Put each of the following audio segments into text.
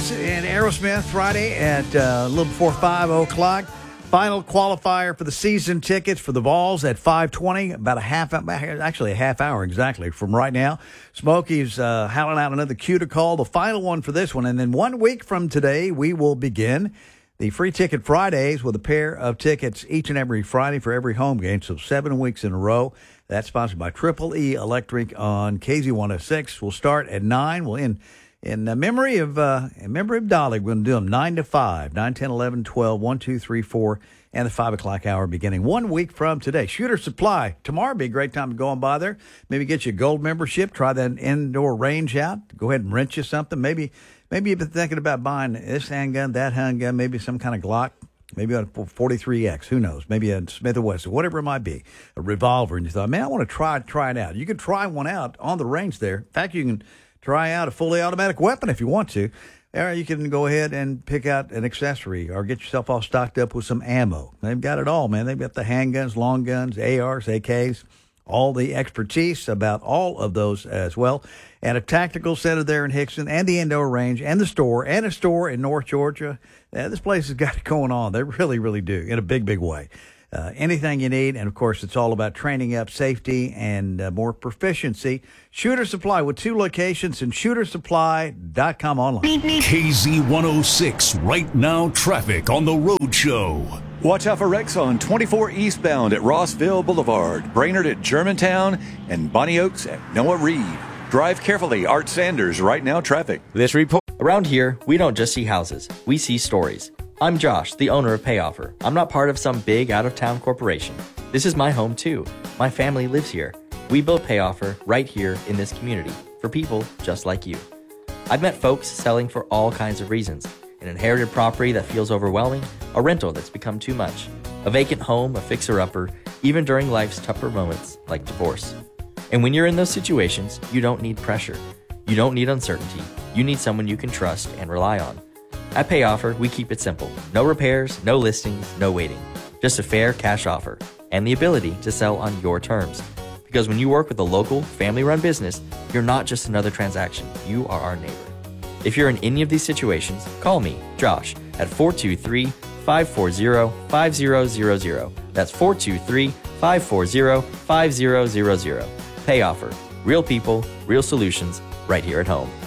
Kiss and Aerosmith Friday at a little before 5 o'clock. Final qualifier for the season tickets for the Vols at 5:20, about a half hour exactly from right now. Smokey's howling out another cue to call, the final one for this one. And then 1 week from today, we will begin the Free Ticket Fridays with a pair of tickets each and every Friday for every home game. So 7 weeks in a row. That's sponsored by Triple E Electric on KZ106. We'll start at 9. We'll end in memory of Dolly. We're going to do them 9 to 5, 9, 10, 11, 12, 1, 2, 3, 4, and the 5 o'clock hour beginning 1 week from today. Shooter Supply. Tomorrow would be a great time to go on by there. Maybe get you a gold membership. Try that indoor range out. Go ahead and rent you something. Maybe you've been thinking about buying this handgun, that handgun, maybe some kind of Glock. Maybe a 43X, who knows? Maybe a Smith & Wesson, whatever it might be, a revolver. And you thought, man, I want to try it out. You can try one out on the range there. In fact, you can try out a fully automatic weapon if you want to. Or you can go ahead and pick out an accessory or get yourself all stocked up with some ammo. They've got it all, man. They've got the handguns, long guns, ARs, AKs, all the expertise about all of those as well. And a tactical center there in Hickson and the indoor range and the store and a store in North Georgia. This place has got it going on. They really, really do in a big, big way. Anything you need. And, of course, it's all about training up safety and more proficiency. Shooter Supply with 2 locations and shootersupply.com online. KZ106 Right Now Traffic on the Road Show. Watch out for wrecks on 24 eastbound at Rossville Boulevard, Brainerd at Germantown, and Bonnie Oaks at Noah Reed. Drive carefully. Art Sanders, Right Now Traffic. This report. Around here, we don't just see houses, we see stories. I'm Josh, the owner of PayOffer. I'm not part of some big out-of-town corporation. This is my home too. My family lives here. We built PayOffer right here in this community for people just like you. I've met folks selling for all kinds of reasons. An inherited property that feels overwhelming, a rental that's become too much, a vacant home, a fixer-upper, even during life's tougher moments like divorce. And when you're in those situations, you don't need pressure. You don't need uncertainty. You need someone you can trust and rely on. At PayOffer, we keep it simple. No repairs, no listings, no waiting. Just a fair cash offer and the ability to sell on your terms. Because when you work with a local, family-run business, you're not just another transaction. You are our neighbor. If you're in any of these situations, call me, Josh, at 423-540-5000. That's 423-540-5000. PayOffer. Real people, real solutions, right here at home.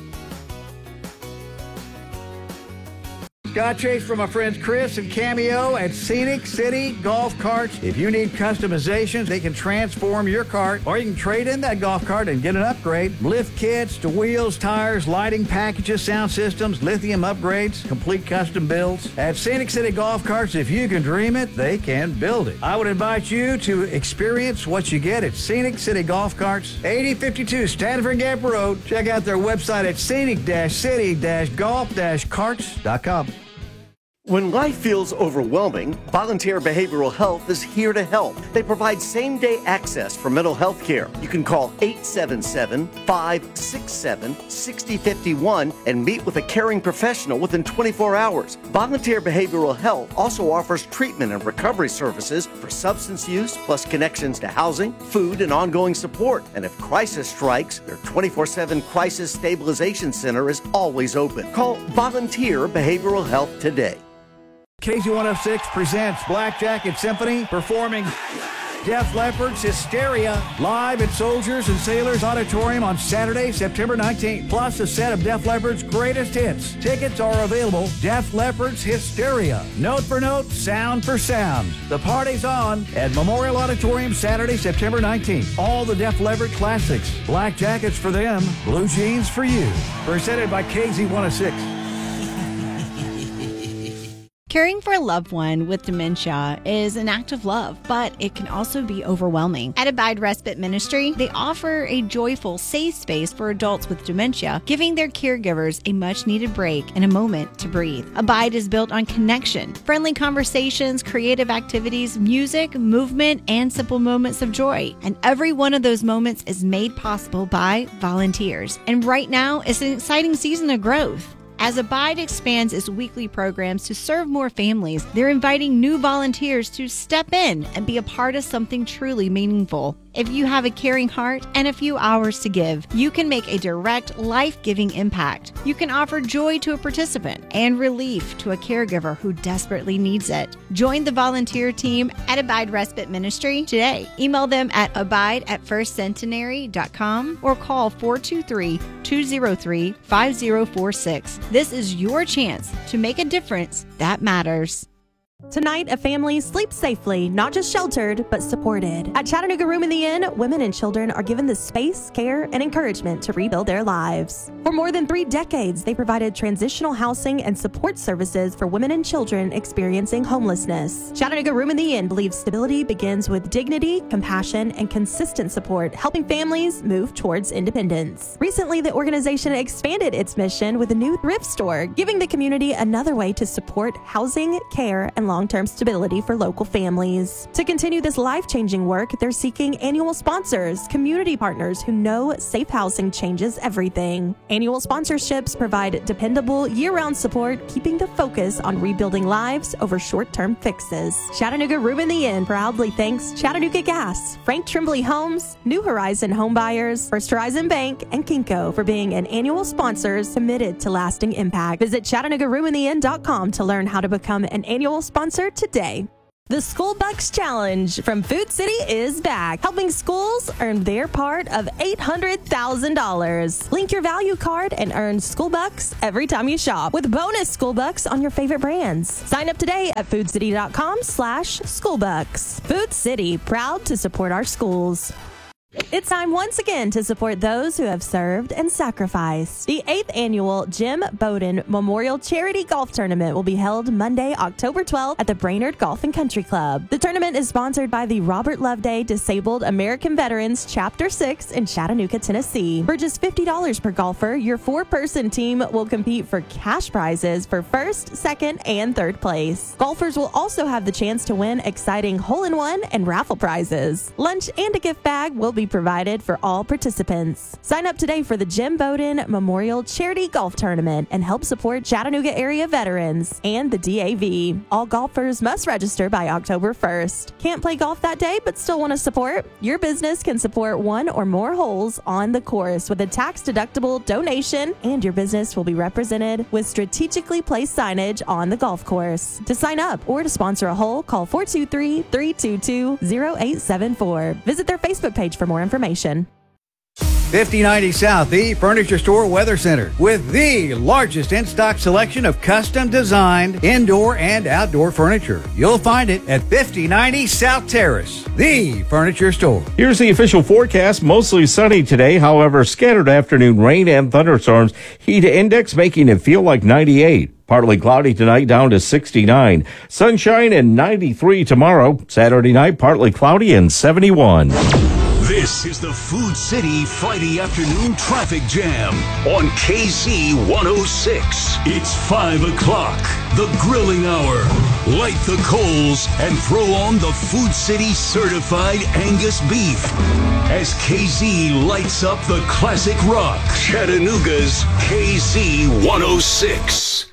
Scott Chase from my friends Chris and Cameo at Scenic City Golf Carts. If you need customizations, they can transform your cart, or you can trade in that golf cart and get an upgrade. Lift kits to wheels, tires, lighting packages, sound systems, lithium upgrades, complete custom builds. At Scenic City Golf Carts, if you can dream it, they can build it. I would invite you to experience what you get at Scenic City Golf Carts, 8052 Stanford Gap Road. Check out their website at scenic-city-golf-carts.com. When life feels overwhelming, Volunteer Behavioral Health is here to help. They provide same-day access for mental health care. You can call 877-567-6051 and meet with a caring professional within 24 hours. Volunteer Behavioral Health also offers treatment and recovery services for substance use, plus connections to housing, food, and ongoing support. And if crisis strikes, their 24/7 Crisis Stabilization Center is always open. Call Volunteer Behavioral Health today. KZ106 presents Black Jacket Symphony performing Def Leppard's Hysteria live at Soldiers and Sailors Auditorium on Saturday, September 19th, plus a set of Def Leppard's greatest hits. Tickets are available. Def Leppard's Hysteria. Note for note, sound for sound. The party's on at Memorial Auditorium Saturday, September 19th. All the Def Leppard classics. Black jackets for them, blue jeans for you. Presented by KZ106. Caring for a loved one with dementia is an act of love, but it can also be overwhelming. At Abide Respite Ministry, they offer a joyful, safe space for adults with dementia, giving their caregivers a much-needed break and a moment to breathe. Abide is built on connection, friendly conversations, creative activities, music, movement, and simple moments of joy. And every one of those moments is made possible by volunteers. And right now is an exciting season of growth. As Abide expands its weekly programs to serve more families, they're inviting new volunteers to step in and be a part of something truly meaningful. If you have a caring heart and a few hours to give, you can make a direct, life-giving impact. You can offer joy to a participant and relief to a caregiver who desperately needs it. Join the volunteer team at Abide Respite Ministry today. Email them at abide@firstcentenary.com or call 423-203-5046. This is your chance to make a difference that matters. Tonight, a family sleeps safely, not just sheltered, but supported. At Chattanooga Room in the Inn, women and children are given the space, care, and encouragement to rebuild their lives. For more than 3 decades, they provided transitional housing and support services for women and children experiencing homelessness. Chattanooga Room in the Inn believes stability begins with dignity, compassion, and consistent support, helping families move towards independence. Recently, the organization expanded its mission with a new thrift store, giving the community another way to support housing, care, and long-term stability for local families. To continue this life-changing work, they're seeking annual sponsors, community partners who know safe housing changes everything. Annual sponsorships provide dependable year-round support, keeping the focus on rebuilding lives over short-term fixes. Chattanooga Room in the Inn proudly thanks Chattanooga Gas, Frank Tremblay Homes, New Horizon Home Buyers, First Horizon Bank, and Kinko for being an annual sponsors committed to lasting impact. Visit ChattanoogaRoomInTheInn.com to learn how to become an annual sponsor today. The School Bucks Challenge from Food City is back, helping schools earn their part of $800,000. Link your value card and earn School Bucks every time you shop with bonus School Bucks on your favorite brands. Sign up today at foodcity.com/schoolbucks. Food City, proud to support our schools. It's time once again to support those who have served and sacrificed. The 8th annual Jim Bowden Memorial Charity Golf Tournament will be held Monday, October 12th at the Brainerd Golf and Country Club. The tournament is sponsored by the Robert Loveday Disabled American Veterans Chapter 6 in Chattanooga, Tennessee. For just $50 per golfer, your 4-person team will compete for cash prizes for 1st, 2nd, and 3rd place. Golfers will also have the chance to win exciting hole-in-one and raffle prizes. Lunch and a gift bag will be provided for all participants. Sign up today for the Jim Bowden Memorial Charity Golf Tournament and help support Chattanooga area veterans and the DAV. All golfers must register by October 1st. Can't play golf that day but still want to support? Your business can support 1 or more holes on the course with a tax-deductible donation, and your business will be represented with strategically placed signage on the golf course. To sign up or to sponsor a hole, call 423-322-0874. Visit their Facebook page for more information. 5090 South, the Furniture Store Weather Center, with the largest in-stock selection of custom designed indoor and outdoor furniture. You'll find it at 5090 South Terrace, the Furniture Store. Here's the official forecast. Mostly sunny today. However, scattered afternoon rain and thunderstorms. Heat index making it feel like 98. Partly cloudy tonight, down to 69. Sunshine and 93 tomorrow. Saturday night, partly cloudy and 71. This is the Food City Friday afternoon traffic jam on KC 106. It's 5 o'clock, the grilling hour. Light the coals and throw on the Food City certified Angus beef as KZ lights up the classic rock. Chattanooga's KC 106.